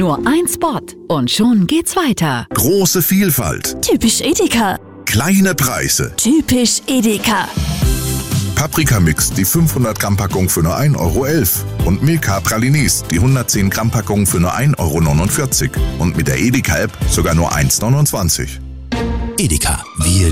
Nur ein Spot und schon geht's weiter. Große Vielfalt. Typisch Edeka. Kleine Preise. Typisch Edeka. Paprikamix, die 500 Gramm Packung für nur 1,11 Euro. Und Milka Pralines, die 110 Gramm Packung für nur 1,49 Euro. Und mit der Edeka-App sogar nur 1,29 €. Edeka, wir